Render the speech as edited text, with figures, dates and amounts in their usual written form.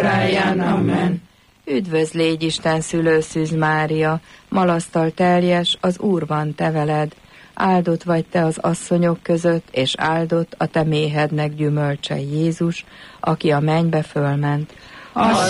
ráján, amen. Üdvözl légy Isten szülőszűz Mária, malasztal teljes, az Úr van te veled. Áldott vagy te az asszonyok között, és áldott a te méhednek gyümölcse Jézus, aki a mennybe fölment. Asszonyom,